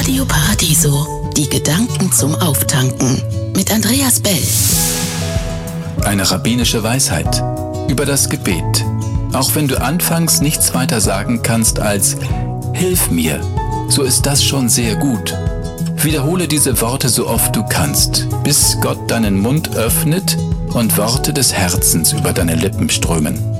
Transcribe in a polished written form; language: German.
Radio Paradiso, die Gedanken zum Auftanken mit Andreas Bell. Eine rabbinische Weisheit über das Gebet. Auch wenn du anfangs nichts weiter sagen kannst als Hilf mir, so ist das schon sehr gut. Wiederhole diese Worte so oft du kannst, bis Gott deinen Mund öffnet und Worte des Herzens über deine Lippen strömen.